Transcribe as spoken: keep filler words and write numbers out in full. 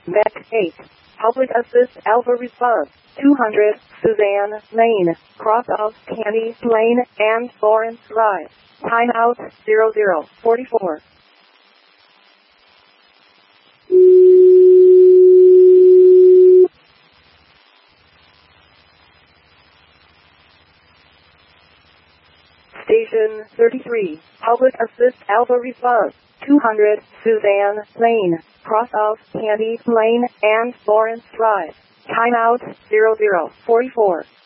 Deck eight. Public Assist Alpha Response. two hundred, Suzanne Lane, cross of Candy Lane and Florence Drive. Timeout, zero zero, forty-four. Station thirty-three. Public Assist Alpha Response. two hundred, Suzanne Lane, cross of Candy Lane and Florence Drive. Timeout, zero zero, forty-four.